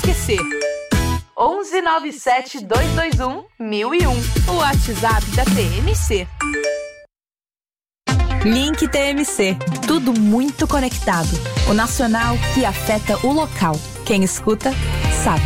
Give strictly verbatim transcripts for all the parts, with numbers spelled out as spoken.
enlouquecer. onze nove sete dois dois um mil e um. O WhatsApp da T M C. Link T M C. Tudo muito conectado. O nacional que afeta o local. Quem escuta, sabe.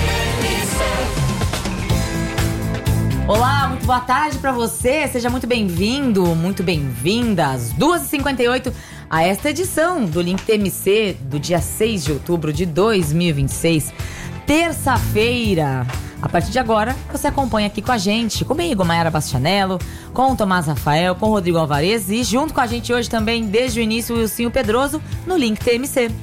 Olá, muito boa tarde pra você. Seja muito bem-vindo, muito bem-vinda às duas e cinquenta e oito a esta edição do Link T M C do dia seis de outubro de dois mil e vinte e seis. Terça-feira. A partir de agora, você acompanha aqui com a gente, comigo, Mayara Bastianello, com o Tomás Rafael, com o Rodrigo Alvarez e junto com a gente hoje também, desde o início, o Wilsinho Pedroso, no Link T M C.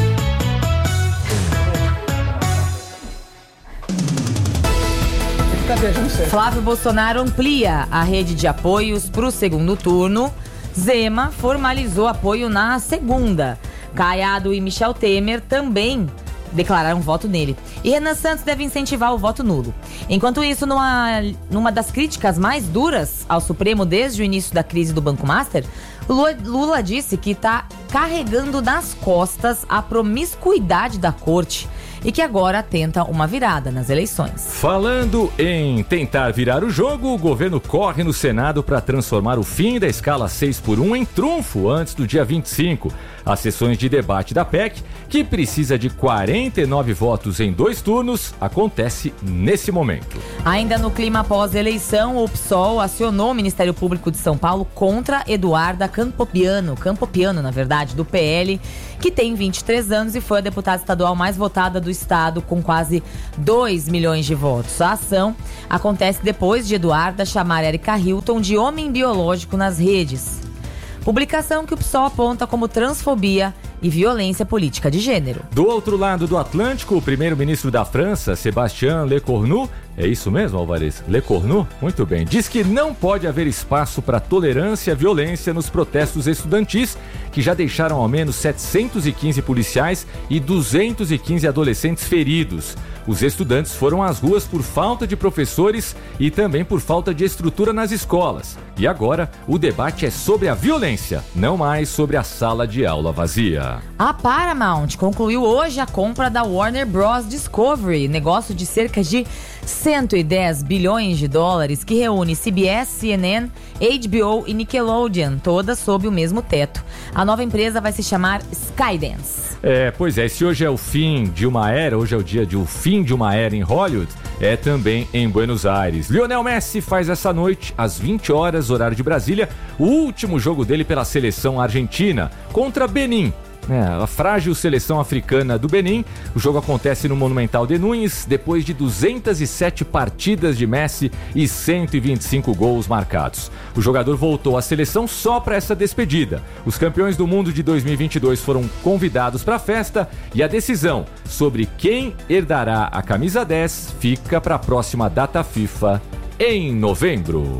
Flávio Bolsonaro amplia a rede de apoios para o segundo turno. Zema formalizou apoio na segunda. Caiado e Michel Temer também declararam voto nele. E Renan Santos deve incentivar o voto nulo. Enquanto isso, numa, numa das críticas mais duras ao Supremo desde o início da crise do Banco Master, Lula, Lula disse que está carregando nas costas a promiscuidade da corte e que agora tenta uma virada nas eleições. Falando em tentar virar o jogo, o governo corre no Senado para transformar o fim da escala seis por um em trunfo antes do dia vinte e cinco. As sessões de debate da P E C, que precisa de quarenta e nove votos em dois turnos, acontece nesse momento. Ainda no clima pós-eleição, o P SOL acionou o Ministério Público de São Paulo contra Eduarda Campopiano, Campopiano, na verdade, do P L, que tem vinte e três anos e foi a deputada estadual mais votada do estado, com quase dois milhões de votos. A ação acontece depois de Eduarda chamar Erika Hilton de homem biológico nas redes. Publicação que o P SOL aponta como transfobia e violência política de gênero. Do outro lado do Atlântico, o primeiro-ministro da França, Sébastien Lecornu, é isso mesmo, Alvarez? Lecornu? Muito bem. Diz que não pode haver espaço para tolerância e violência nos protestos estudantis, que já deixaram ao menos setecentos e quinze policiais e duzentos e quinze adolescentes feridos. Os estudantes foram às ruas por falta de professores e também por falta de estrutura nas escolas. E agora, o debate é sobre a violência, não mais sobre a sala de aula vazia. A Paramount concluiu hoje a compra da Warner Bros. Discovery, negócio de cerca de cento e dez bilhões de dólares que reúne C B S, C N N, H B O e Nickelodeon, todas sob o mesmo teto. A nova empresa vai se chamar Skydance. É, pois é, se hoje é o fim de uma era, hoje é o dia de o fim de uma era em Hollywood, é também em Buenos Aires. Lionel Messi faz essa noite, às vinte horas, horário de Brasília, o último jogo dele pela seleção argentina, contra Benin. É, a frágil seleção africana do Benin. O jogo acontece no Monumental de Núñez, depois de duzentas e sete partidas de Messi e cento e vinte e cinco gols marcados. O jogador voltou à seleção só para essa despedida. Os campeões do mundo de dois mil e vinte e dois foram convidados para a festa e a decisão sobre quem herdará a camisa dez fica para a próxima data FIFA em novembro.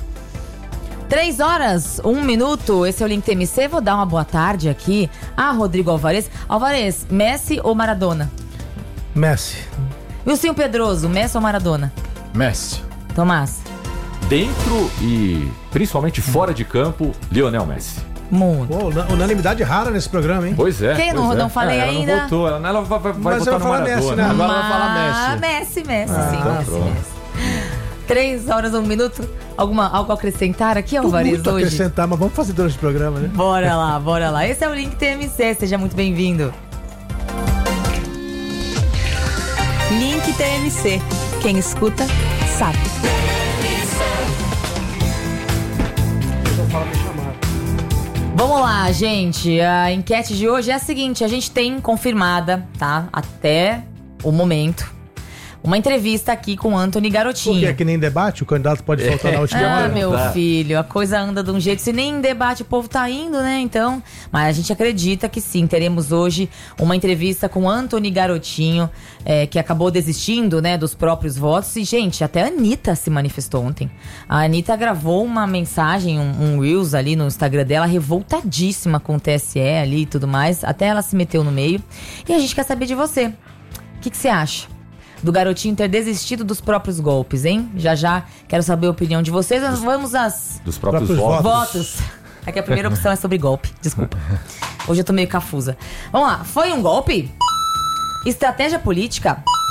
Três horas, um minuto, esse é o Link T M C, vou dar uma boa tarde aqui a Rodrigo Alvarez. Alvarez, Messi ou Maradona? Messi. Wilsinho Pedroso, Messi ou Maradona? Messi. Tomás? Dentro e principalmente fora de campo, Lionel Messi. Muito. Pô, unanimidade rara nesse programa, hein? Pois é. Quem pois não, é. não falei é, ela ainda? Ela não votou, ela, ela vai, vai, vai Mas votar no Maradona. Messi, né? Agora vai falar Messi. Messi, Messi, Ah, sim, então Messi, pronto. Messi. Três horas, um minuto. Alguma, algo a acrescentar aqui, Alvarez, muito hoje? acrescentar, mas vamos fazer durante o programa, né? Bora lá, bora lá. Esse é o Link T M C, seja muito bem-vindo. Link T M C. Quem escuta, sabe. Vamos lá, gente. A enquete de hoje é a seguinte: a gente tem confirmada, tá? Até o momento, uma entrevista aqui com o Anthony Garotinho. Porque é que nem debate, o candidato pode faltar na última Ah, hora. meu Tá. filho, a coisa anda de um jeito. Se nem em debate o povo tá indo, né? Então, mas a gente acredita que sim. Teremos hoje uma entrevista com Anthony Garotinho, é, que acabou desistindo, né, dos próprios votos. E, gente, até a Anitta se manifestou ontem. A Anitta gravou uma mensagem, um, um Reels ali no Instagram dela, revoltadíssima com o T S E ali e tudo mais. Até ela se meteu no meio. E a gente quer saber de você. O que que você acha do Garotinho ter desistido dos próprios golpes, hein? Já já quero saber a opinião de vocês. Nós vamos às Dos próprios, Próprios votos. votos. É que a primeira opção é sobre golpe. Desculpa. Hoje eu tô meio cafusa. Vamos lá. Foi um golpe? Estratégia política?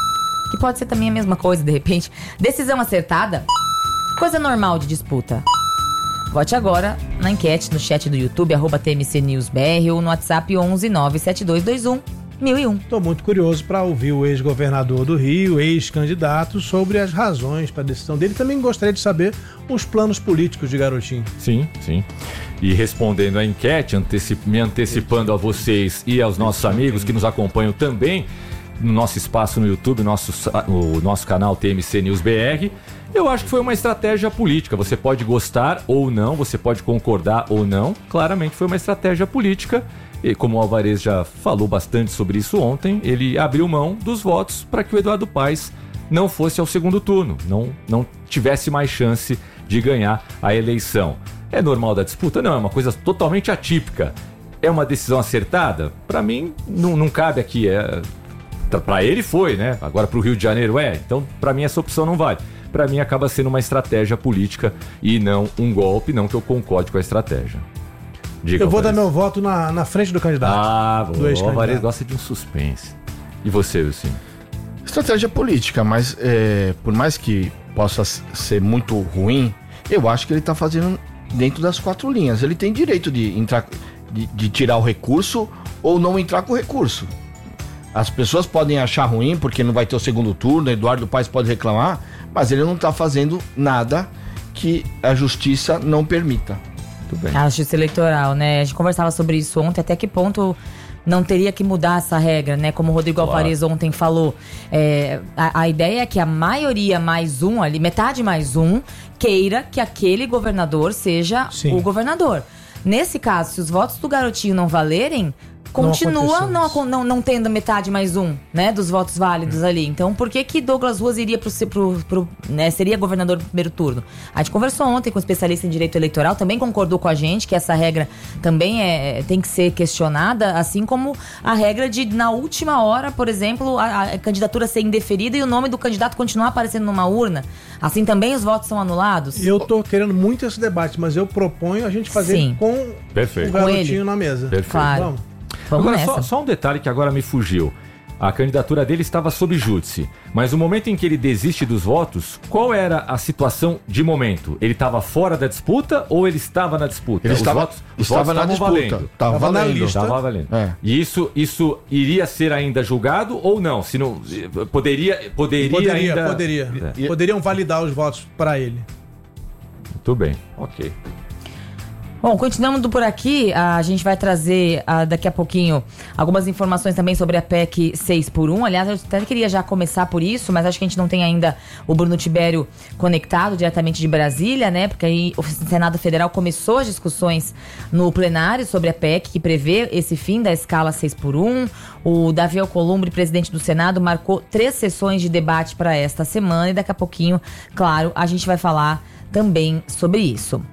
que pode ser também a mesma coisa, de repente. Decisão acertada, coisa normal de disputa. Vote agora na enquete no chat do YouTube, arroba T M C News B R, ou no WhatsApp onze nove sete dois dois um mil e um. Estou muito curioso para ouvir o ex-governador do Rio, ex-candidato, sobre as razões para a decisão dele. Também gostaria de saber os planos políticos de Garotinho. Sim, sim. E respondendo à enquete, antecip... me antecipando a vocês e aos nossos amigos que nos acompanham também no nosso espaço no YouTube, nosso, o nosso canal T M C News B R, eu acho que foi uma estratégia política. Você pode gostar ou não, você pode concordar ou não. Claramente foi uma estratégia política. E como o Alvarez já falou bastante sobre isso ontem, ele abriu mão dos votos para que o Eduardo Paes não fosse ao segundo turno, não, não tivesse mais chance de ganhar a eleição. É normal da disputa? Não, é uma coisa totalmente atípica. É uma decisão acertada? Para mim, não, não cabe aqui. É... Para ele foi, né? Agora para o Rio de Janeiro é. Então, para mim, essa opção não vale. Para mim, acaba sendo uma estratégia política e não um golpe, não que eu concorde com a estratégia. Diga, eu vou Alvarez. dar meu voto na, na frente do candidato. Ah, do o Alvarez gosta de um suspense. E você, Wilson? Estratégia política, mas é, por mais que possa ser muito ruim, eu acho que ele está fazendo dentro das quatro linhas. Ele tem direito de, entrar, de, de tirar o recurso ou não entrar com o recurso. As pessoas podem achar ruim porque não vai ter o segundo turno, Eduardo Paes pode reclamar, mas ele não está fazendo nada que a justiça não permita. Muito bem. A justiça eleitoral, né? A gente conversava sobre isso ontem, até que ponto não teria que mudar essa regra, né? Como o Rodrigo claro. Alvarez ontem falou. É, a, a ideia é que a maioria mais um, ali, metade mais um, queira que aquele governador seja Sim. o governador. Nesse caso, se os votos do Garotinho não valerem, continua não, não, não, não tendo metade mais um, né, dos votos válidos ali. Então, por que que Douglas Ruas iria pro, pro, pro, né, seria governador no primeiro turno? A gente conversou ontem com um especialista em direito eleitoral, também concordou com a gente que essa regra também é, tem que ser questionada, assim como a regra de, na última hora, por exemplo, a, a candidatura ser indeferida e o nome do candidato continuar aparecendo numa urna. Assim também os votos são anulados? Eu tô querendo muito esse debate, mas eu proponho a gente fazer Sim. com Perfeito. o Garotinho na mesa. Perfeito. Claro. Vamos. Vamos agora, nessa. só, só um detalhe que agora me fugiu. A candidatura dele estava sob júdice, mas no momento em que ele desiste dos votos, qual era a situação de momento? Ele estava fora da disputa ou ele estava na disputa? Ele Os estava, votos, os estava votos na disputa. Valendo. Estava Estava na valendo. lista. Estava valendo. É. E isso, isso iria ser ainda julgado ou não? Se não poderia, poderia, Poderia, ainda... poderia. É. Poderiam validar os votos para ele. Muito bem, ok. Bom, continuando por aqui, a gente vai trazer uh, daqui a pouquinho algumas informações também sobre a P E C seis por um. Aliás, eu até queria já começar por isso, mas acho que a gente não tem ainda o Bruno Tibério conectado diretamente de Brasília, né? Porque aí o Senado Federal começou as discussões no plenário sobre a P E C que prevê esse fim da escala seis por um. O Davi Alcolumbre, presidente do Senado, marcou três sessões de debate para esta semana e daqui a pouquinho, claro, a gente vai falar também sobre isso.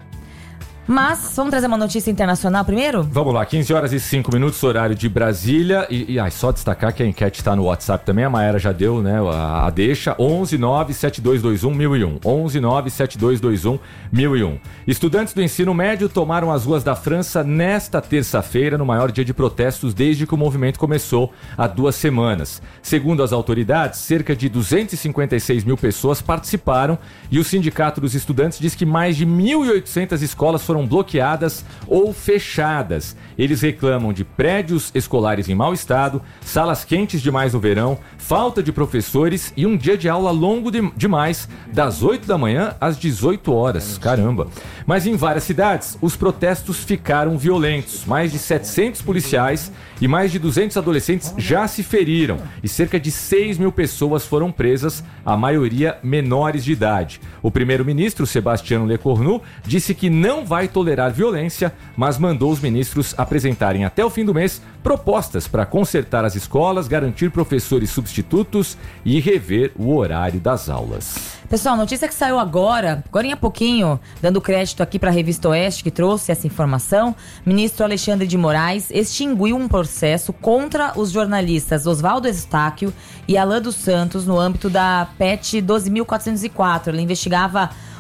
Mas, vamos trazer uma notícia internacional primeiro? Vamos lá, quinze horas e cinco minutos, horário de Brasília. E, e ai, só destacar que a enquete está no WhatsApp também. A Maera já deu, né, a, a deixa. onze nove sete dois dois um mil e um. onze nove sete dois dois um mil e um. Estudantes do ensino médio tomaram as ruas da França nesta terça-feira, no maior dia de protestos desde que o movimento começou há duas semanas. Segundo as autoridades, cerca de duzentos e cinquenta e seis mil pessoas participaram e o Sindicato dos Estudantes diz que mais de mil e oitocentas escolas foram bloqueadas ou fechadas. Eles reclamam de prédios escolares em mau estado, salas quentes demais no verão, falta de professores e um dia de aula longo de, demais, das oito da manhã às dezoito horas. Caramba! Mas em várias cidades, os protestos ficaram violentos. Mais de setecentos policiais e mais de duzentos adolescentes já se feriram e cerca de seis mil pessoas foram presas, a maioria menores de idade. O primeiro-ministro, Sebastiano Lecornu, disse que não vai tolerar violência, mas mandou os ministros apresentarem até o fim do mês propostas para consertar as escolas, garantir professores substitutos e rever o horário das aulas. Pessoal, notícia que saiu agora, agora há pouquinho, dando crédito aqui para a Revista Oeste, que trouxe essa informação. Ministro Alexandre de Moraes extinguiu um processo contra os jornalistas Oswaldo Eustáquio e Alain dos Santos no âmbito da P E C doze mil quatrocentos e quatro. Ele investigava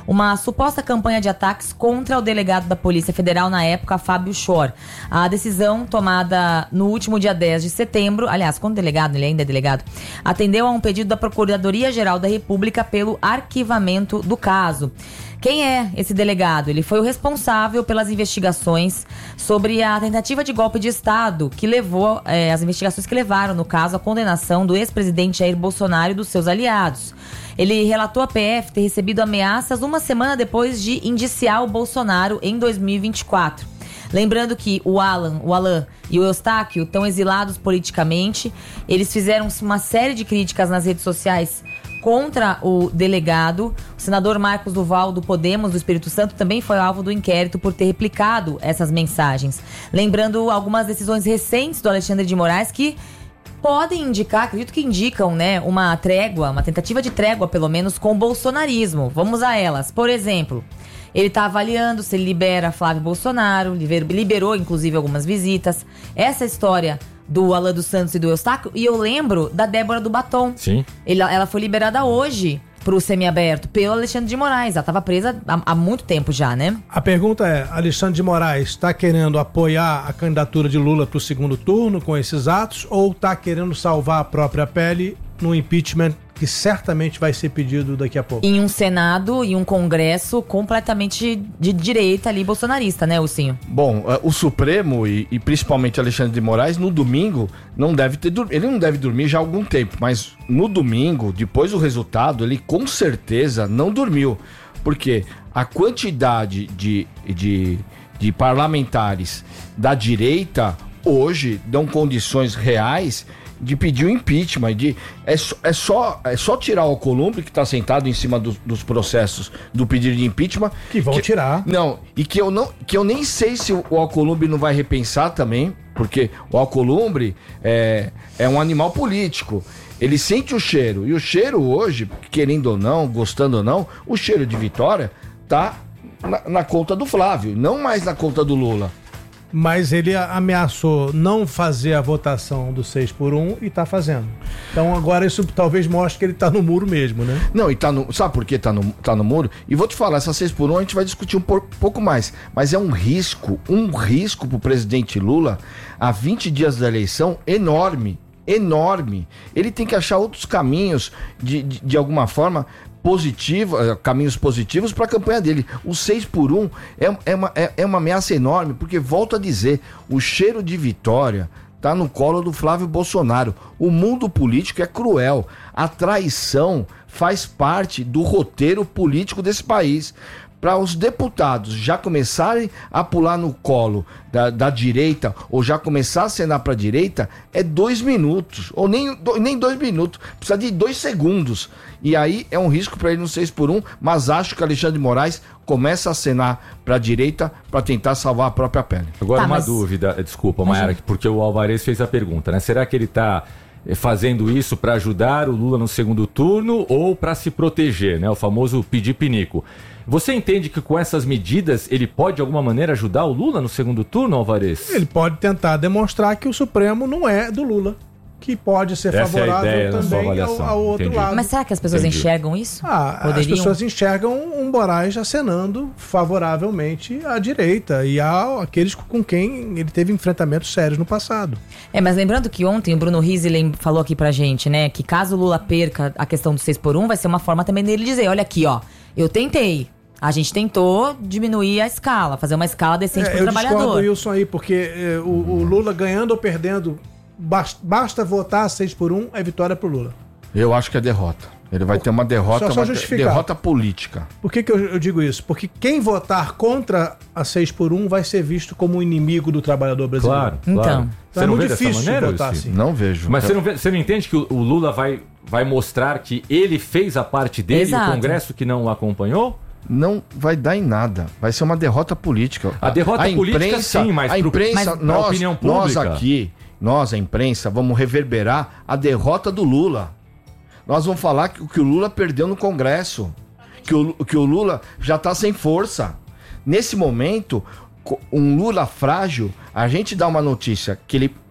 uma suposta campanha de ataques contra o delegado da Polícia Federal na época, Fábio Schor. A decisão tomada no último dia dez de setembro, aliás, quando o delegado, ele ainda é delegado, atendeu a um pedido da Procuradoria-Geral da República pelo arquivamento do caso. Quem é esse delegado? Ele foi o responsável pelas investigações sobre a tentativa de golpe de Estado que levou, é, as investigações que levaram, no caso, à condenação do ex-presidente Jair Bolsonaro e dos seus aliados. Ele relatou à P F ter recebido ameaças uma semana depois de indiciar o Bolsonaro em dois mil e vinte e quatro. Lembrando que o Alan, o Alan e o Eustáquio estão exilados politicamente. Eles fizeram uma série de críticas nas redes sociais contra o delegado. O senador Marcos Duval, do Podemos, do Espírito Santo, também foi alvo do inquérito por ter replicado essas mensagens. Lembrando algumas decisões recentes do Alexandre de Moraes que podem indicar, acredito que indicam, né, uma trégua, uma tentativa de trégua, pelo menos, com o bolsonarismo. Vamos a elas. Por exemplo, ele está avaliando se ele libera Flávio Bolsonaro, liberou, inclusive, algumas visitas. Essa história do Alan dos Santos e do Eustáquio, e eu lembro da Débora do Batom. Sim. Ela, ela foi liberada hoje pro semiaberto pelo Alexandre de Moraes. Ela estava presa há, há muito tempo já, né? A pergunta é, Alexandre de Moraes está querendo apoiar a candidatura de Lula pro segundo turno com esses atos ou está querendo salvar a própria pele no impeachment que certamente vai ser pedido daqui a pouco? Em um Senado e um Congresso completamente de direita ali, bolsonarista, né, Ursinho? Bom, o Supremo e, e principalmente Alexandre de Moraes, no domingo, não deve ter dormido. Ele não deve dormir já há algum tempo, mas no domingo, depois do resultado, ele com certeza não dormiu. Porque a quantidade de, de, de parlamentares da direita hoje dão condições reais de pedir o impeachment, de, é, é, só, é só tirar o Alcolumbre, que está sentado em cima do, dos processos do pedido de impeachment. Que vão que, tirar. Não, e que eu, não, que eu nem sei se o, o Alcolumbre não vai repensar também, porque o Alcolumbre é, é um animal político. Ele sente o cheiro, e o cheiro hoje, querendo ou não, gostando ou não, o cheiro de vitória tá na, na conta do Flávio, não mais na conta do Lula. Mas ele ameaçou não fazer a votação do seis por um e tá fazendo. Então agora isso talvez mostre que ele tá no muro mesmo, né? Não, e tá no... Sabe por que tá no, tá no muro? E vou te falar, essa seis por um a gente vai discutir um por, pouco mais. Mas é um risco, um risco pro presidente Lula, a vinte dias da eleição, enorme. Enorme. Ele tem que achar outros caminhos, de, de, de alguma forma, positiva, caminhos positivos para a campanha dele. O seis por um é, é, uma, é, é uma ameaça enorme, porque, volto a dizer, o cheiro de vitória tá no colo do Flávio Bolsonaro. O mundo político é cruel. A traição faz parte do roteiro político desse país. Para os deputados já começarem a pular no colo da, da direita ou já começar a acenar para a direita, é dois minutos, ou nem, do, nem dois minutos, precisa de dois segundos. E aí é um risco para ele no seis por um, mas acho que Alexandre de Moraes começa a acenar para a direita para tentar salvar a própria pele. Agora Tá, uma mas- dúvida, desculpa, Mayara, porque o Alvarez fez a pergunta, né? Será que ele está fazendo isso para ajudar o Lula no segundo turno ou para se proteger, né? O famoso pedir pinico. Você entende que com essas medidas ele pode de alguma maneira ajudar o Lula no segundo turno, Alvarez? Ele pode tentar demonstrar que o Supremo não é do Lula, que pode ser Essa é a favorável ideia na sua também ao, avaliação. ao outro Entendi. lado. Mas será que as pessoas Entendi. enxergam isso? Ah, Poderiam? as pessoas enxergam um Moraes acenando favoravelmente à direita e a aqueles com quem ele teve enfrentamentos sérios no passado. É, mas lembrando que ontem o Bruno Rizzi lem- falou aqui pra gente, né, que caso o Lula perca a questão do seis por um, vai ser uma forma também dele dizer, olha aqui, ó, eu tentei. A gente tentou diminuir a escala, fazer uma escala decente É, pro eu discordo do trabalhador. Wilson aí, porque é, o, o Lula ganhando ou perdendo, basta, basta votar seis por um, é vitória pro Lula. Eu acho que é derrota. Ele vai ter uma derrota, Só- só uma justificar. derrota política. Por que, que eu, eu digo isso? Porque quem votar contra a seis por um vai ser visto como um inimigo do trabalhador brasileiro. Claro, Então. claro. Então Você é não muito vê dessa difícil maneira, votar Luci? assim. Não vejo. Mas você não, vê- você não entende que o, o Lula vai, vai mostrar que ele fez a parte dele Exato. e o Congresso que não o acompanhou? Não vai dar em nada. Vai ser uma derrota política. A derrota política, sim, mas a pro- imprensa, mas pra nós, opinião nós pública. aqui, nós, a imprensa, vamos reverberar a derrota do Lula. Nós vamos falar que, que o Lula perdeu no Congresso. Que o, que o Lula já está sem força. Nesse momento, co- um Lula frágil, a gente dá uma notícia que ele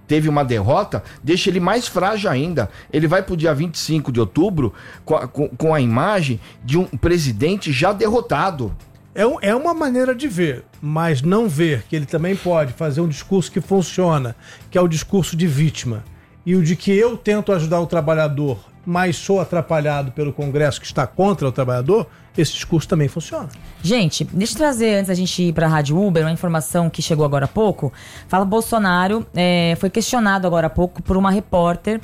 teve uma derrota, deixa ele mais frágil ainda. Ele vai pro dia vinte e cinco de outubro com a, com, com a imagem de um presidente já derrotado. É, um, é uma maneira de ver, mas não ver que ele também pode fazer um discurso que funciona, que é o discurso de vítima. E o de que eu tento ajudar o trabalhador, mas sou atrapalhado pelo Congresso que está contra o trabalhador, esse discurso também funciona. Gente, deixa eu trazer, antes da gente ir para a Rádio Uber, uma informação que chegou agora há pouco. Fala, Bolsonaro é, foi questionado agora há pouco por uma repórter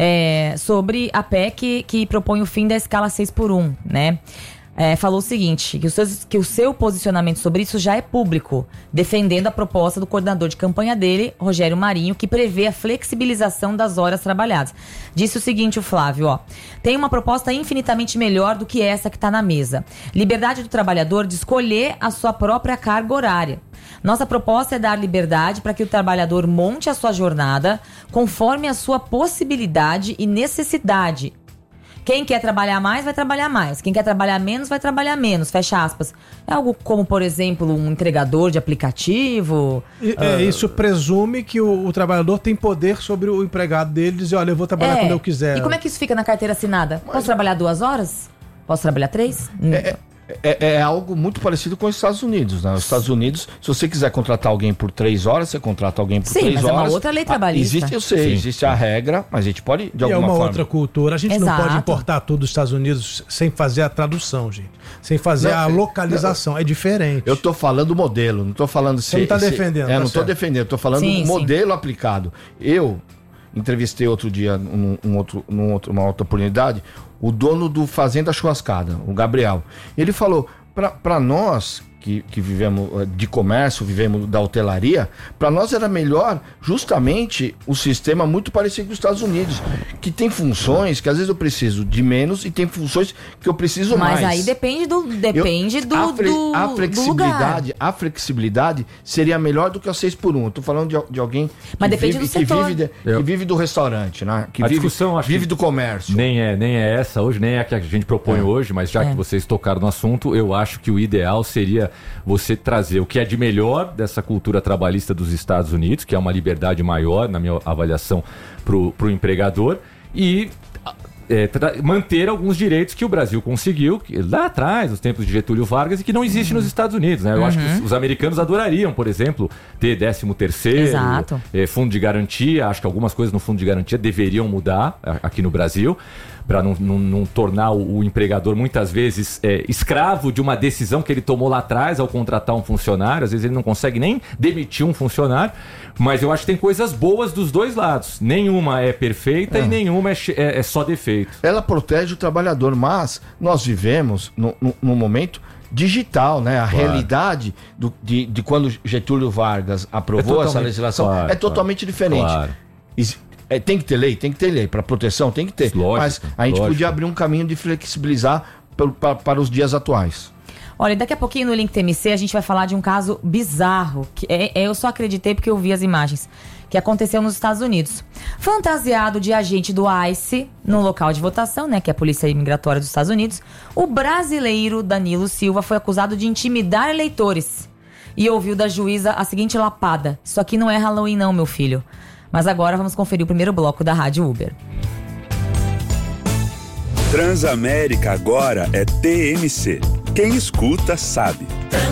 é, sobre a P E C que propõe o fim da escala seis por um, né? É, falou o seguinte, que o, seu, que o seu posicionamento sobre isso já é público, defendendo a proposta do coordenador de campanha dele, Rogério Marinho, que prevê a flexibilização das horas trabalhadas. Disse o seguinte, o Flávio, ó, tem uma proposta infinitamente melhor do que essa que está na mesa. Liberdade do trabalhador de escolher a sua própria carga horária. Nossa proposta é dar liberdade para que o trabalhador monte a sua jornada conforme a sua possibilidade e necessidade. Quem quer trabalhar mais, vai trabalhar mais. Quem quer trabalhar menos, vai trabalhar menos. Fecha aspas. É algo como, por exemplo, um entregador de aplicativo. E, uh... é, isso presume que o, o trabalhador tem poder sobre o empregado dele. Dizer, olha, eu vou trabalhar é. quando eu quiser. E como é que isso fica na carteira assinada? Posso trabalhar duas horas? Posso trabalhar três? É, é, é algo muito parecido com os Estados Unidos, né? Os Estados Unidos, se você quiser contratar alguém por três horas, você contrata alguém por Sim, três mas horas. É uma outra lei trabalhista. Existe, eu sei, Sim. existe a regra, mas a gente pode, de e alguma é uma forma... outra cultura. A gente Exato. não pode importar tudo dos Estados Unidos sem fazer a tradução, gente. Sem fazer Não, a localização. não, é diferente. Eu tô falando modelo, não tô falando... Você não tá se, defendendo, É, tá não tô certo. defendendo, tô falando Sim, modelo aplicado. Eu entrevistei outro dia, um, um outro, num outro, uma outra oportunidade, o dono do Fazenda Churrascada, o Gabriel. Ele falou, para nós... Que, que vivemos de comércio, vivemos da hotelaria, para nós era melhor justamente o sistema muito parecido com os Estados Unidos, que tem funções que às vezes eu preciso de menos e tem funções que eu preciso Mas mais. aí depende do depende eu, do, a, fle, do, a do flexibilidade, lugar. a flexibilidade seria melhor do que a seis por um. Eu tô falando de, de alguém Mas que, depende vive, do que, setor. vive de, Eu- que vive do restaurante, né? Que A vive, discussão, acho vive que do comércio. Nem é, nem é essa hoje, nem é a que a gente propõe É. hoje, mas já É. que vocês tocaram no assunto, eu acho que o ideal seria você trazer o que é de melhor dessa cultura trabalhista dos Estados Unidos, que é uma liberdade maior, na minha avaliação, pro, pro empregador, e é, tra- manter alguns direitos que o Brasil conseguiu que, lá atrás, nos tempos de Getúlio Vargas, e que não existe nos Estados Unidos, né? Eu acho que os, os americanos adorariam, por exemplo, ter décimo terceiro, Exato. é, fundo de garantia. Acho que algumas coisas no fundo de garantia deveriam mudar a- aqui no Brasil, para não, não, não tornar o, o empregador muitas vezes é, escravo de uma decisão que ele tomou lá atrás ao contratar um funcionário. Às vezes ele não consegue nem demitir um funcionário, mas eu acho que tem coisas boas dos dois lados. Nenhuma é perfeita É. e nenhuma é, che- é- é só defeito. Ela protege o trabalhador, mas nós vivemos no, no, no momento digital, né? A Claro. realidade do, de, de quando Getúlio Vargas aprovou É essa totalmente- legislação claro, é totalmente diferente. Claro. Is- é, tem que ter lei, tem que ter lei para proteção, tem que ter. Lógico, mas a gente lógico. podia abrir um caminho de flexibilizar pelo- pa- para os dias atuais. Olha, daqui a pouquinho no Link T M C a gente vai falar de um caso bizarro. Que é, é- eu só acreditei porque eu vi as imagens. Que aconteceu nos Estados Unidos. Fantasiado de agente do ICE no local de votação, né? Que é a Polícia Imigratória dos Estados Unidos. O brasileiro Danilo Silva foi acusado de intimidar eleitores. E ouviu da juíza a seguinte lapada: isso aqui não é Halloween não, meu filho. Mas agora vamos conferir o primeiro bloco da Rádio Uber. Transamérica agora é T M C. Quem escuta sabe.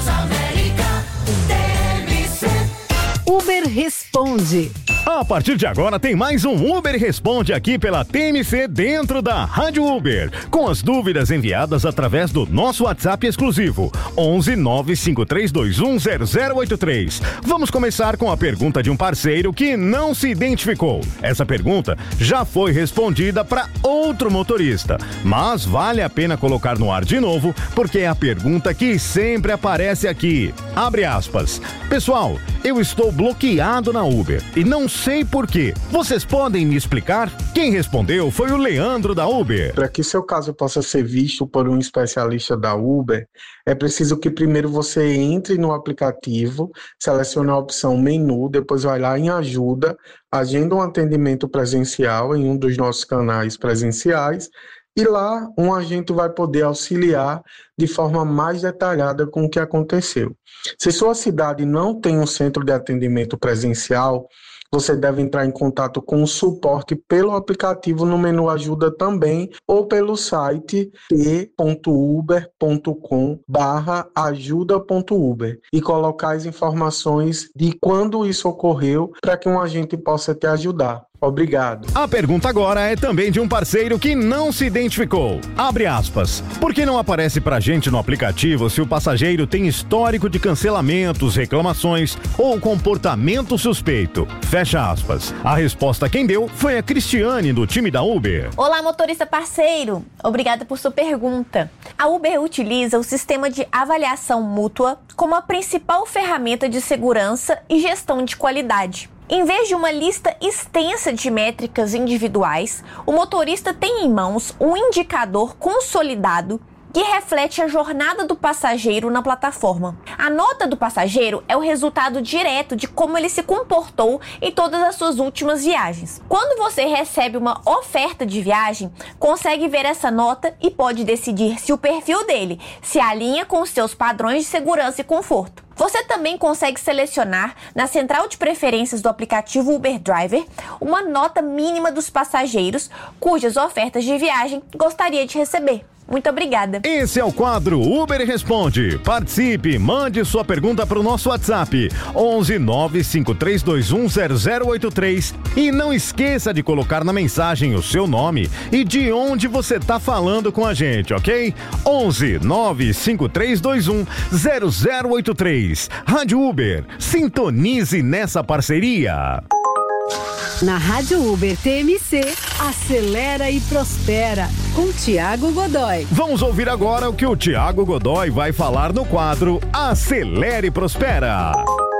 Uber Responde. A partir de agora tem mais um Uber Responde aqui pela T M C dentro da Rádio Uber, com as dúvidas enviadas através do nosso WhatsApp exclusivo onze nove cinco três dois um zero zero oito três. Vamos começar com a pergunta de um parceiro que não se identificou. Essa pergunta já foi respondida para outro motorista, mas vale a pena colocar no ar de novo porque é a pergunta que sempre aparece aqui. Abre aspas. Pessoal, eu estou bloqueado na Uber e não sei por quê. Vocês podem me explicar? Quem respondeu foi o Leandro da Uber. Para que seu caso possa ser visto por um especialista da Uber, é preciso que primeiro você entre no aplicativo, selecione a opção menu, depois vai lá em ajuda, agenda um atendimento presencial em um dos nossos canais presenciais e lá um agente vai poder auxiliar de forma mais detalhada com o que aconteceu. Se sua cidade não tem um centro de atendimento presencial, você deve entrar em contato com o suporte pelo aplicativo no menu Ajuda também, ou pelo site t ponto uber ponto com barra ajuda ponto uber e colocar as informações de quando isso ocorreu para que um agente possa te ajudar. Obrigado. A pergunta agora é também de um parceiro que não se identificou. Abre aspas. Por que não aparece pra gente no aplicativo se o passageiro tem histórico de cancelamentos, reclamações ou comportamento suspeito? Fecha aspas. A resposta quem deu foi a Cristiane, do time da Uber. Olá, motorista parceiro. Obrigada por sua pergunta. A Uber utiliza o sistema de avaliação mútua como a principal ferramenta de segurança e gestão de qualidade. Em vez de uma lista extensa de métricas individuais, o motorista tem em mãos um indicador consolidado que reflete a jornada do passageiro na plataforma. A nota do passageiro é o resultado direto de como ele se comportou em todas as suas últimas viagens. Quando você recebe uma oferta de viagem, consegue ver essa nota e pode decidir se o perfil dele se alinha com os seus padrões de segurança e conforto. Você também consegue selecionar na central de preferências do aplicativo Uber Driver uma nota mínima dos passageiros cujas ofertas de viagem gostaria de receber. Muito obrigada. Esse é o quadro Uber Responde. Participe, mande sua pergunta para o nosso WhatsApp onze nove cinco três dois um zero zero oito três e não esqueça de colocar na mensagem o seu nome e de onde você está falando com a gente, ok? onze nove cinco três dois um zero zero oito três. Rádio Uber, sintonize nessa parceria. Na Rádio Uber T M C, acelera e prospera, com Tiago Godoy. Vamos ouvir agora o que o Tiago Godoy vai falar no quadro Acelera e Prospera.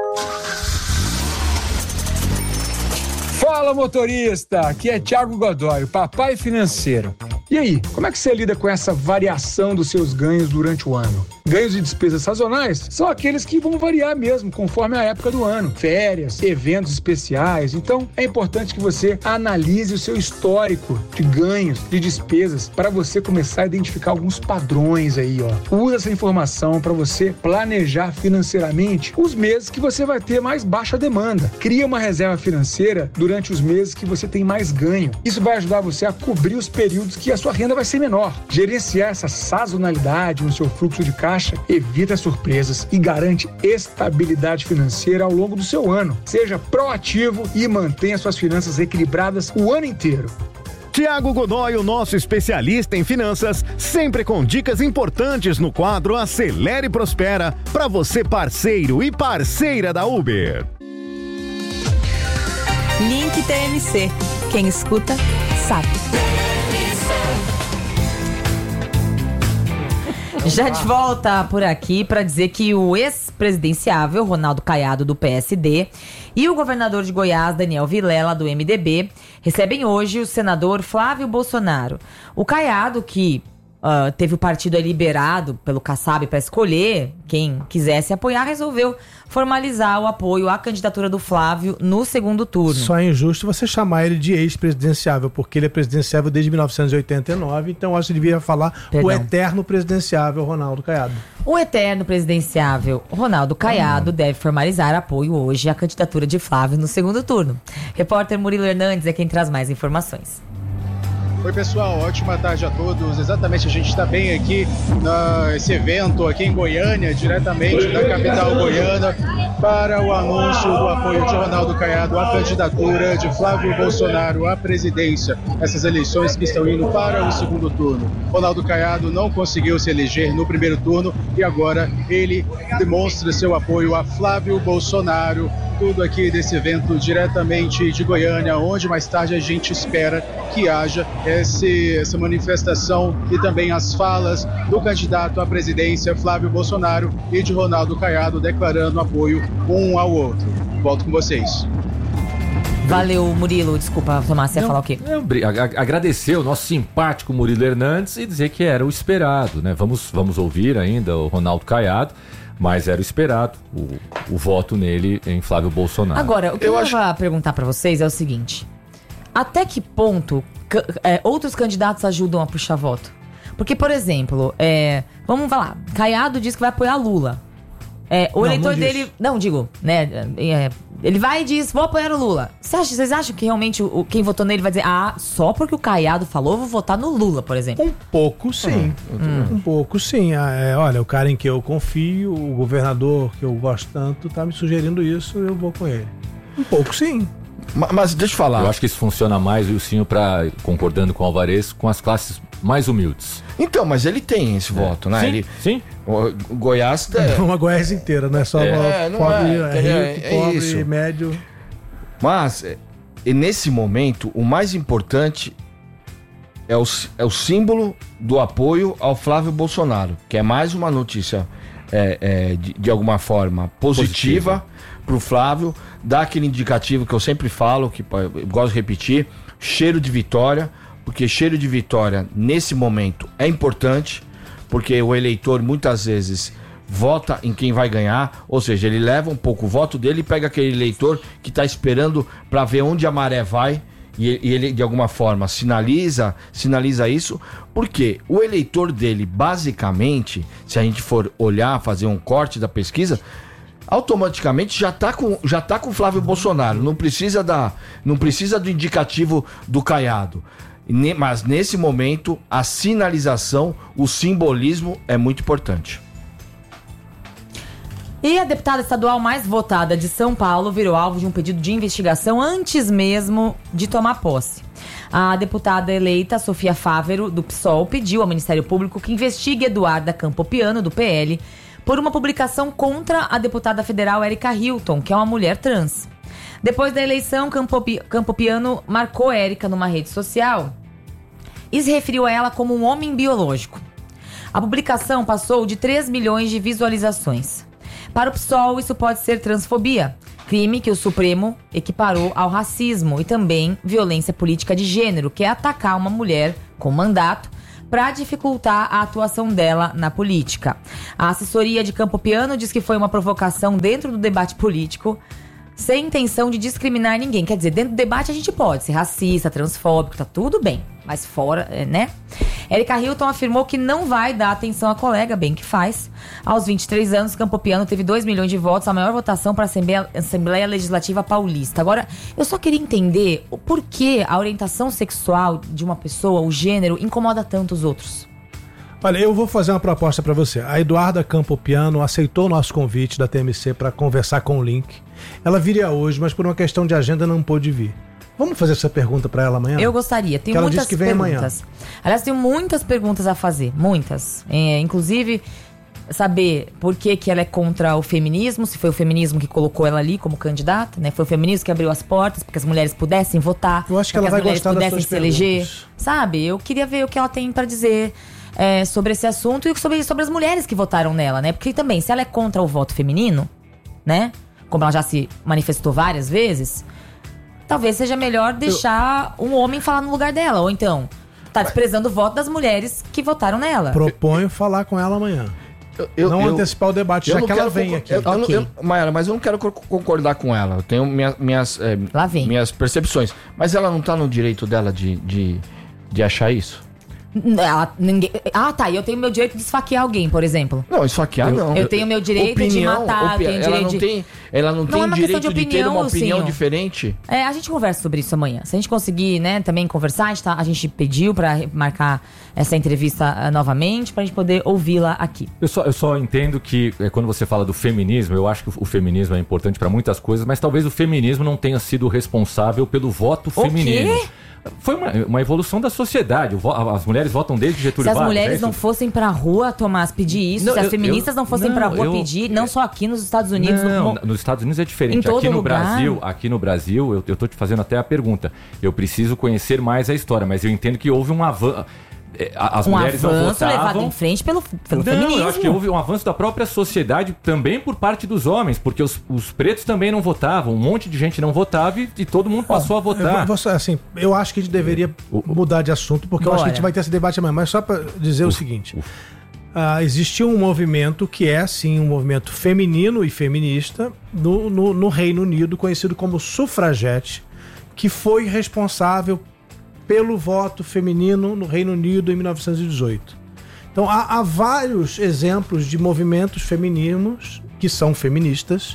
Fala, motorista! Aqui é Tiago Godoy, o papai financeiro. E aí, como é que você lida com essa variação dos seus ganhos durante o ano? Ganhos e despesas sazonais são aqueles que vão variar mesmo, conforme a época do ano. Férias, eventos especiais. Então, é importante que você analise o seu histórico de ganhos, de despesas, para você começar a identificar alguns padrões aí, ó. Usa essa informação para você planejar financeiramente os meses que você vai ter mais baixa demanda. Cria uma reserva financeira durante os meses que você tem mais ganho. Isso vai ajudar você a cobrir os períodos que a sua renda vai ser menor. Gerenciar essa sazonalidade no seu fluxo de caixa evita surpresas e garante estabilidade financeira ao longo do seu ano. Seja proativo e mantenha suas finanças equilibradas o ano inteiro. Tiago Godoy, o nosso especialista em finanças, sempre com dicas importantes no quadro Acelera e Prospera, para você parceiro e parceira da Uber. Link T M C. Quem escuta, sabe. Já de volta por aqui para dizer que o ex-presidenciável Ronaldo Caiado, do P S D, e o governador de Goiás, Daniel Vilela, do M D B, recebem hoje o senador Flávio Bolsonaro. O Caiado, que uh, teve o partido liberado pelo Kassab para escolher quem quisesse apoiar, resolveu formalizar o apoio à candidatura do Flávio no segundo turno. Só é injusto você chamar ele de ex-presidenciável, porque ele é presidenciável desde mil novecentos e oitenta e nove, então acho que devia falar Perdão. o eterno presidenciável Ronaldo Caiado. O eterno presidenciável Ronaldo Caiado hum. deve formalizar apoio hoje à candidatura de Flávio no segundo turno. Repórter Murilo Hernandes é quem traz mais informações. Oi pessoal, ótima tarde a todos. Exatamente, a gente está bem aqui nesse evento aqui em Goiânia, diretamente da capital goiana, para o anúncio do apoio de Ronaldo Caiado à candidatura de Flávio Bolsonaro à presidência. Essas eleições que estão indo para o segundo turno. Ronaldo Caiado não conseguiu se eleger no primeiro turno e agora ele demonstra seu apoio a Flávio Bolsonaro. Tudo aqui desse evento diretamente de Goiânia, onde mais tarde a gente espera que haja esse, essa manifestação e também as falas do candidato à presidência Flávio Bolsonaro e de Ronaldo Caiado declarando apoio um ao outro. Volto com vocês. Valeu, Murilo. Desculpa, Tomás, você ia falar o quê? Não, agradecer o nosso simpático Murilo Hernandes e dizer que era o esperado, né? Vamos, vamos ouvir ainda o Ronaldo Caiado. Mas era o esperado, o, o voto nele em Flávio Bolsonaro. Agora, o que eu, eu acho... vou perguntar pra vocês é o seguinte: até que ponto c- é, outros candidatos ajudam a puxar voto? Porque, por exemplo, é, vamos falar, Caiado diz que vai apoiar Lula. É, o não, eleitor não dele... Não, digo, né, é, Ele vai e diz, vou apoiar o Lula. Você acha, vocês acham que realmente o, quem votou nele vai dizer, ah, só porque o Caiado falou, vou votar no Lula, por exemplo? Um pouco sim. Hum. Um pouco sim. Ah, é, olha, o cara em que eu confio, o governador que eu gosto tanto, tá me sugerindo isso, eu vou com ele. Um pouco sim. Mas, mas deixa eu falar. Eu acho que isso funciona mais, Wilsinho, pra, concordando com o Alvarez, com as classes mais humildes. Então, mas ele tem esse é. voto, né? Sim, ele, sim. O Goiás... É uma Goiás inteira, não é só é, uma pobre, é, é rico, é, pobre, isso. médio. Mas, e nesse momento, o mais importante é o, é o símbolo do apoio ao Flávio Bolsonaro, que é mais uma notícia é, é, de, de alguma forma positiva para o Flávio, dá aquele indicativo que eu sempre falo, que eu gosto de repetir, cheiro de vitória, porque cheiro de vitória nesse momento é importante, porque o eleitor muitas vezes vota em quem vai ganhar, ou seja, ele leva um pouco o voto dele e pega aquele eleitor que está esperando para ver onde a maré vai e ele de alguma forma sinaliza, sinaliza isso, porque o eleitor dele basicamente, se a gente for olhar, fazer um corte da pesquisa, automaticamente já está com já tá com Flávio Bolsonaro, não precisa da não precisa do indicativo do Caiado. Mas nesse momento, a sinalização, o simbolismo é muito importante. E a deputada estadual mais votada de São Paulo virou alvo de um pedido de investigação antes mesmo de tomar posse. A deputada eleita Sofia Fávero, do P SOL, pediu ao Ministério Público que investigue Eduarda Campopiano, do P L, por uma publicação contra a deputada federal Érica Hilton, que é uma mulher trans. Depois da eleição, Campopi- Campopiano marcou Érica numa rede social e se referiu a ela como um homem biológico. A publicação passou de três milhões de visualizações. Para o P SOL, isso pode ser transfobia, crime que o Supremo equiparou ao racismo, e também violência política de gênero, que é atacar uma mulher com mandato para dificultar a atuação dela na política. A assessoria de Campopiano diz que foi uma provocação dentro do debate político, sem intenção de discriminar ninguém. Quer dizer, dentro do debate a gente pode ser racista, transfóbico, tá tudo bem. Mas fora, né? Érica Hilton afirmou que não vai dar atenção à colega, bem que faz. Aos vinte e três anos, Campopiano teve dois milhões de votos, a maior votação para a Assembleia, Assembleia Legislativa Paulista. Agora, eu só queria entender o porquê a orientação sexual de uma pessoa, o gênero, incomoda tanto os outros. Olha, eu vou fazer uma proposta para você. A Eduarda Campopiano aceitou o nosso convite da T M C para conversar com o Link. Ela viria hoje, mas por uma questão de agenda não pôde vir. Vamos fazer essa pergunta para ela amanhã? Eu gostaria. Tenho muitas que vem perguntas. Amanhã. Aliás, tenho muitas perguntas a fazer. Muitas. É, inclusive, saber por que, que ela é contra o feminismo, se foi o feminismo que colocou ela ali como candidata, né? Foi o feminismo que abriu as portas para que as mulheres pudessem votar. Eu acho que ela vai gostar das suas perguntas. Pudessem se eleger. Sabe? Eu queria ver o que ela tem para dizer é, sobre esse assunto e sobre, sobre as mulheres que votaram nela, né? Porque também, se ela é contra o voto feminino, né? Como ela já se manifestou várias vezes, talvez seja melhor deixar eu... um homem falar no lugar dela. Ou então, tá desprezando o voto das mulheres que votaram nela. Proponho falar com ela amanhã. Eu, eu, não eu, antecipar o debate, já que ela vem aqui. Eu, eu, eu, Mayara, mas eu não quero concordar com ela. Eu tenho minha, minhas, é, minhas percepções. Mas ela não tá no direito dela de, de, de achar isso? Ela, ninguém, ah, tá. Eu tenho meu direito de esfaquear alguém, por exemplo. Não, esfaquear eu, não. Eu tenho meu direito opinião, de matar. Opi- tenho ela, direito não de... tem, ela não, não tem é direito de, opinião, de ter uma opinião sim, diferente? É, a gente conversa sobre isso amanhã. Se a gente conseguir, né, também conversar, a gente, tá, a gente pediu pra marcar essa entrevista uh, novamente, pra gente poder ouvi-la aqui. Eu só, eu só entendo que é, quando você fala do feminismo, eu acho que o, o feminismo é importante pra muitas coisas, mas talvez o feminismo não tenha sido responsável pelo voto o feminino. Quê? Foi uma, uma evolução da sociedade. As mulheres votam desde Getúlio Vargas. Se as mulheres é não fossem pra rua, Tomás, pedir isso, não, se as eu, feministas eu, não fossem não, pra rua eu, pedir, não só aqui nos Estados Unidos. Não, no, nos Estados Unidos é diferente. Em todo aqui no lugar. Brasil, aqui no Brasil, eu, eu tô te fazendo até a pergunta. Eu preciso conhecer mais a história, mas eu entendo que houve um avanço. As um mulheres não avanço votavam. levado em frente pelo, pelo não, feminismo. Eu acho que houve um avanço da própria sociedade também por parte dos homens, porque os, os pretos também não votavam, um monte de gente não votava e, e todo mundo passou oh, a votar. Eu, vou, assim, eu acho que a gente deveria mudar de assunto, porque Bora. eu acho que a gente vai ter esse debate amanhã. Mas só para dizer uf, o seguinte: uh, existiu um movimento que é, sim, um movimento feminino e feminista no, no, no Reino Unido, conhecido como sufragete, que foi responsável pelo voto feminino no Reino Unido em mil novecentos e dezoito. Então há, há vários exemplos de movimentos femininos que são feministas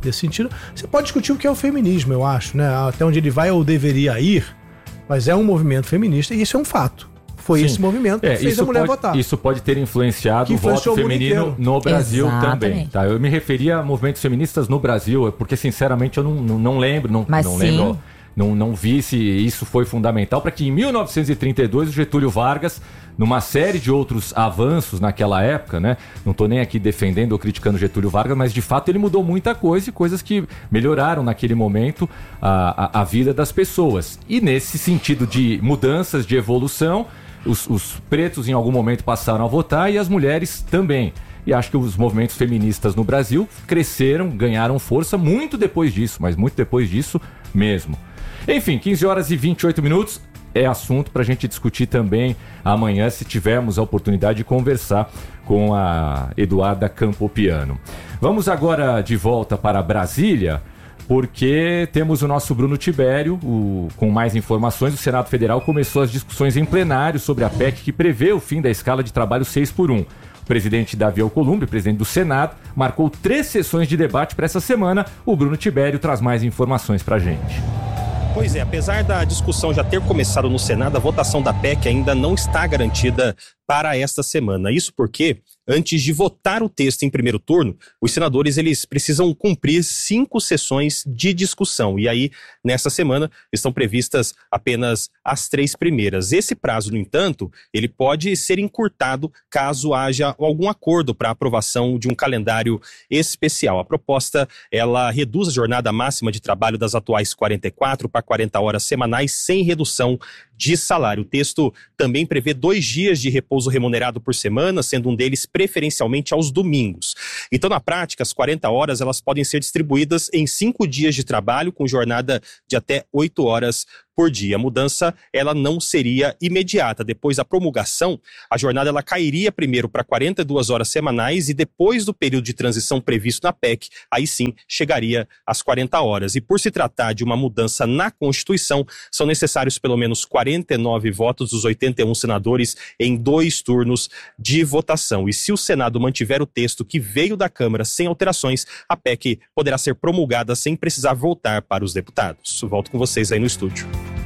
nesse sentido. Você pode discutir o que é o feminismo, eu acho, né? Até onde ele vai ou deveria ir, mas é um movimento feminista e isso é um fato. Foi Sim. esse movimento que é, fez a mulher pode, votar. Isso pode ter influenciado o voto feminino no Brasil Exatamente. também. Tá? Eu me referia a movimentos feministas no Brasil, porque sinceramente eu não, não, não lembro, não, Mas não sim. lembro, não, não vi se isso foi fundamental para que em mil novecentos e trinta e dois o Getúlio Vargas, numa série de outros avanços naquela época, né? Não estou nem aqui defendendo ou criticando Getúlio Vargas, mas de fato ele mudou muita coisa e coisas que melhoraram naquele momento a, a, a vida das pessoas. E nesse sentido de mudanças, de evolução, Os, os pretos em algum momento passaram a votar e as mulheres também. E acho que os movimentos feministas no Brasil cresceram, ganharam força muito depois disso, mas muito depois disso mesmo. Enfim, quinze horas e vinte e oito minutos é assunto para a gente discutir também amanhã, se tivermos a oportunidade de conversar com a Eduarda Campopiano. Vamos agora de volta para Brasília, porque temos o nosso Bruno Tibério o, com mais informações. O Senado Federal começou as discussões em plenário sobre a P E C que prevê o fim da escala de trabalho seis por um. O presidente Davi Alcolumbre, presidente do Senado, marcou três sessões de debate para essa semana. O Bruno Tibério traz mais informações para a gente. Pois é, apesar da discussão já ter começado no Senado, a votação da P E C ainda não está garantida para esta semana. Isso porque, antes de votar o texto em primeiro turno, os senadores eles precisam cumprir cinco sessões de discussão. E aí, nessa semana, estão previstas apenas as três primeiras. Esse prazo, no entanto, ele pode ser encurtado caso haja algum acordo para a aprovação de um calendário especial. A proposta, ela reduz a jornada máxima de trabalho das atuais quarenta e quatro para quarenta horas semanais, sem redução de salário. O texto também prevê dois dias de repouso remunerado por semana, sendo um deles preferencialmente aos domingos. Então, na prática, as quarenta horas elas podem ser distribuídas em cinco dias de trabalho, com jornada de até oito horas por dia. A mudança ela não seria imediata. Depois da promulgação, a jornada ela cairia primeiro para quarenta e duas horas semanais e depois do período de transição previsto na P E C, aí sim chegaria às quarenta horas. E por se tratar de uma mudança na Constituição, são necessários pelo menos quarenta e nove votos dos oitenta e um senadores em dois turnos de votação. E se o Senado mantiver o texto que veio da Câmara sem alterações, a P E C poderá ser promulgada sem precisar voltar para os deputados. Volto com vocês aí no estúdio.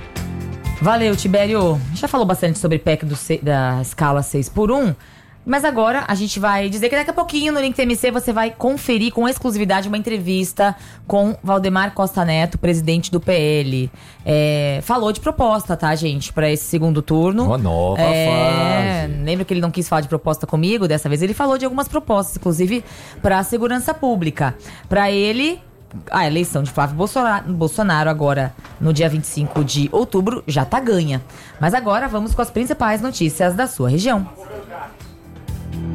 Valeu, Tibério. Já falou bastante sobre P E C do C, da escala seis por um, mas agora a gente vai dizer que daqui a pouquinho no Link T M C você vai conferir com exclusividade uma entrevista com Valdemar Costa Neto, presidente do P L. É, falou de proposta, tá, gente, pra esse segundo turno. Uma nova é, fase. Lembra que ele não quis falar de proposta comigo? Dessa vez ele falou de algumas propostas, inclusive pra segurança pública. Pra ele, a eleição de Flávio Bolsonaro, Bolsonaro agora no dia vinte e cinco de outubro já tá ganha. Mas agora vamos com as principais notícias da sua região.